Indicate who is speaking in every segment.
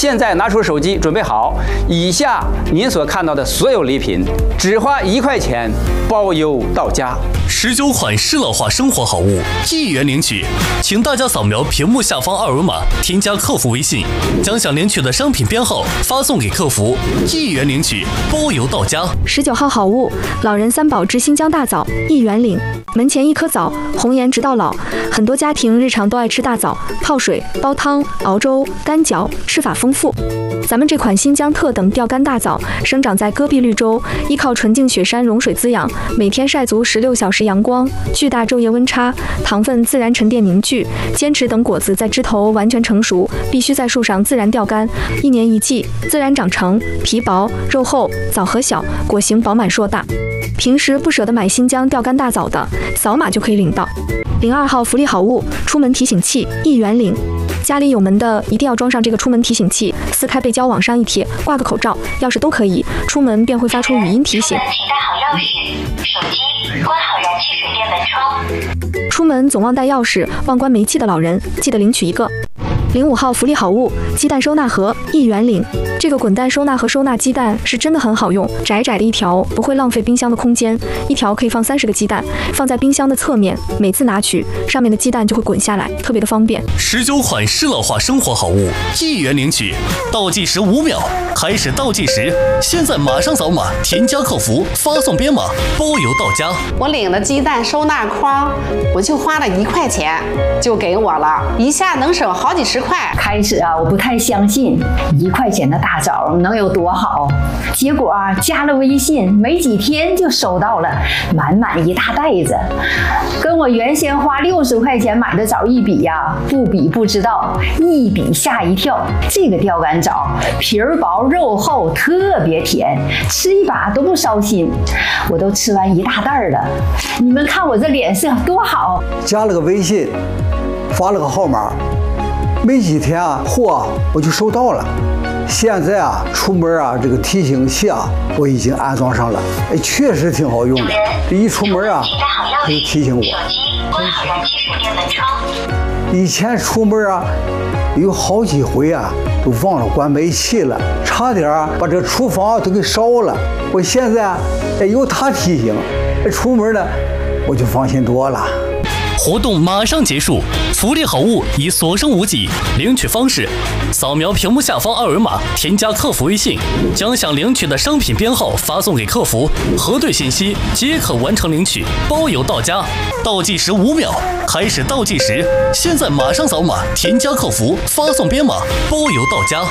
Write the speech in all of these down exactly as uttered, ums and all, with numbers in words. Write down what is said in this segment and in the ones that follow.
Speaker 1: 现在拿出手机，准备好，以下您所看到的所有礼品，只花一块钱，包邮到家。
Speaker 2: 十九款适老化生活好物，一元领取，请大家扫描屏幕下方二维码，添加客服微信，将想领取的商品编号发送给客服，一元领取，包邮到家。
Speaker 3: 十九号好物，老人三宝之新疆大枣，一元领。门前一颗枣，红颜直到老。很多家庭日常都爱吃大枣，泡水、煲汤、熬粥、干嚼，吃法丰富。咱们这款新疆特等钓竿大枣生长在戈壁绿洲，依靠纯净雪山融水滋养，每天晒足十六小时阳光，巨大昼夜温差，糖分自然沉淀凝聚，坚持等果子在枝头完全成熟，必须在树上自然钓竿，一年一季，自然长成，皮薄肉厚，枣核小，果形饱满硕大。平时不舍得买新疆钓竿大枣的，扫码就可以领到。零二号福利好物，出门提醒器，一元领。家里有门的一定要装上这个出门提醒器，撕开背胶往上一贴，挂个口罩、钥匙都可以，出门便会发出语音提醒。
Speaker 4: 请带好钥匙、手机，关好燃气水电门窗。
Speaker 3: 出门总忘带钥匙、忘关煤气的老人，记得领取一个。零五号福利好物，鸡蛋收纳盒，一元领。这个滚蛋收纳盒收纳鸡蛋是真的很好用，窄窄的一条不会浪费冰箱的空间，一条可以放三十个鸡蛋，放在冰箱的侧面，每次拿取上面的鸡蛋就会滚下来，特别的方便。
Speaker 2: 十九款适老化生活好物，一元领取，倒计时五秒，开始倒计时，现在马上扫码添加客服，发送编码，包邮到家。
Speaker 5: 我领了鸡蛋收纳筐，我就花了一块钱就给我了，一下能省好几十块。
Speaker 6: 开始啊，我不太相信一块钱的大枣能有多好，结果啊，加了微信没几天就收到了满满一大袋子，跟我原先花六十块钱买的枣一比呀、啊，不比不知道，一比吓一跳。这个钓竿枣皮儿薄肉厚，特别甜，吃一把都不烧心，我都吃完一大袋了。你们看我这脸色多好！
Speaker 7: 加了个微信，发了个号码。没几天啊，货我就收到了。现在啊，出门啊，这个提醒器啊，我已经安装上了，哎，确实挺好用的。这一出门啊，可以提醒我。
Speaker 4: 手机关好燃气水电门窗。
Speaker 7: 以前出门啊，有好几回啊，都忘了关煤气了，差点啊把这厨房都给烧了。我现在啊，哎，有它提醒，出门呢，我就放心多了。
Speaker 2: 活动马上结束，福利好物已所剩无几。领取方式：扫描屏幕下方二维码，添加客服微信，将想领取的商品编号发送给客服，核对信息即可完成领取，包邮到家。倒计时五秒，开始倒计时，现在马上扫码添加客服，发送编码，包邮到家。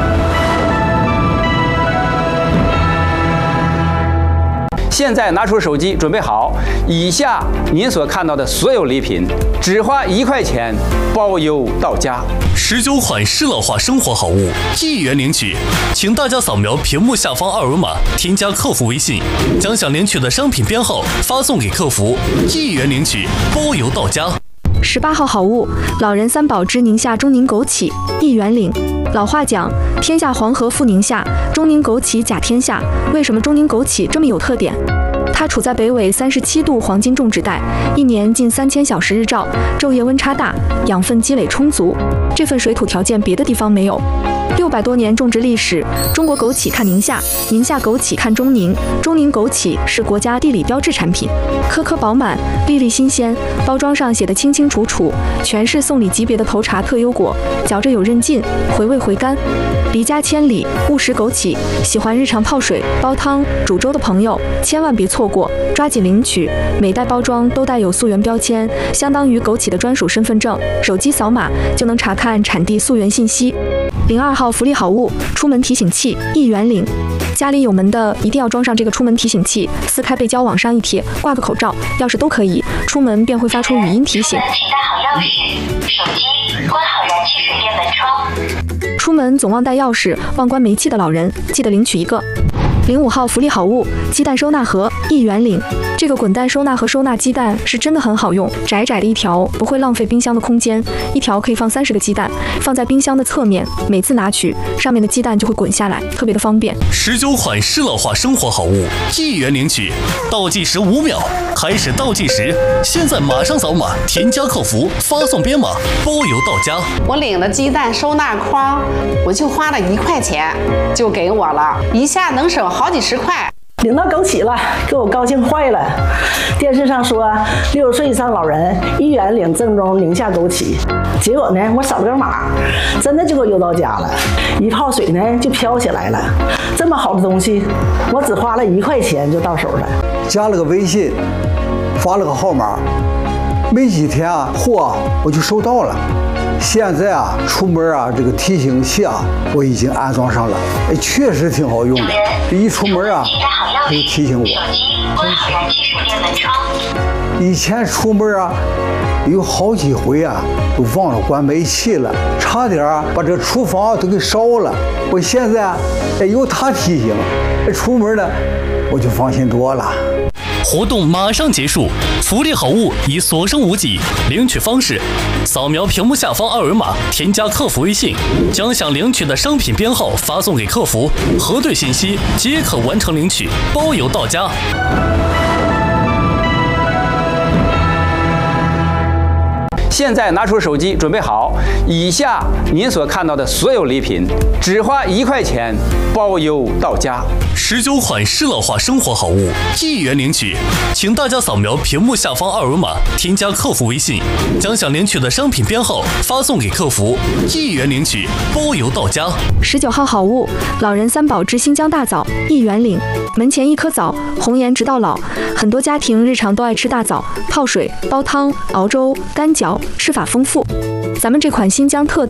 Speaker 1: 现在拿出手机，准备好，以下您所看到的所有礼品，只花一块钱，包邮到家。
Speaker 2: 十九款适老化生活好物，一元领取，请大家扫描屏幕下方二维码，添加客服微信，将想领取的商品编号发送给客服，一元领取，包邮到家。
Speaker 3: 十八号好物，老人三宝之宁夏中宁枸杞，一元领。老话讲，天下黄河复宁夏，中宁枸杞甲天下。为什么中宁枸杞这么有特点？它处在北纬三十七度黄金种植带，一年近三千小时日照，昼夜温差大，养分积累充足。这份水土条件别的地方没有。六百多年种植历史，中国枸杞看宁夏，宁夏枸杞看中宁，中宁枸杞是国家地理标志产品，颗颗饱满，粒粒新鲜，包装上写得清清楚楚，全是送礼级别的头茶特优果，嚼着有韧劲，回味回甘。离家千里，勿食枸杞，喜欢日常泡水、煲汤、煮粥的朋友千万别错过，抓紧领取。每袋包装都带有溯源标签，相当于枸杞的专属身份证，手机扫码就能查看产地溯源信息。零二号福利好物，出门提醒器，一元领。家里有门的一定要装上这个出门提醒器，撕开背胶往上一贴，挂个口罩、钥匙都可以，出门便会发出语音提醒。
Speaker 4: 请带好钥匙、手机，关好燃气水电门窗。
Speaker 3: 出门总忘带钥匙、忘关煤气的老人，记得领取一个。零五号福利好物，鸡蛋收纳盒，一元领。 这个滚蛋收纳和收纳鸡蛋是真的很好用，窄窄的一条，不会浪费冰箱的空间，一条可以放三十个鸡蛋，放在冰箱的侧面，每次拿取，上面的鸡蛋就会滚下来，特别的方便。
Speaker 2: 十九款适老化生活好物，一元领取，倒计时五秒，开始倒计时，现在马上扫码添加客服，发送编码，包邮到家。
Speaker 5: 我领了鸡蛋收纳筐，我就花了一块钱就给我了，一下能省好几十块。
Speaker 8: 领到枸杞了，给我高兴坏了。电视上说六十岁以上老人一元领正宗宁夏枸杞，结果呢，我扫了个码，真的就给我邮到家了，一泡水呢就飘起来了。这么好的东西，我只花了一块钱就到手了。
Speaker 7: 加了个微信，发了个号码，没几天啊，货我就收到了。现在啊，出门啊，这个提醒器啊，我已经安装上了，哎，确实挺好用的。一出门啊，可以提醒我。
Speaker 4: 手机关好燃气水电门窗。
Speaker 7: 以前出门啊，有好几回啊，都忘了关煤气了，差点啊把这厨房都给烧了。我现在啊，哎，有它提醒，哎，出门呢，我就放心多了。
Speaker 2: 活动马上结束，福利好物已所剩无几。领取方式：扫描屏幕下方二维码，添加客服微信，将想领取的商品编号发送给客服，核对信息即可完成领取，包邮到家。
Speaker 1: 现在拿出手机，准备好，以下您所看到的所有礼品，只花一块钱，包邮到家。
Speaker 2: 十九款适老化生活好物，一元领取，请大家扫描屏幕下方二维码，添加客服微信，将想领取的商品编号发送给客服，一元领取，包邮到家。
Speaker 3: 十九号好物，老人三宝之新疆大枣，一元领。门前一颗枣，红颜直到老。很多家庭日常都爱吃大枣，泡水、煲汤、熬粥、干嚼，吃法丰富。咱们这款新疆特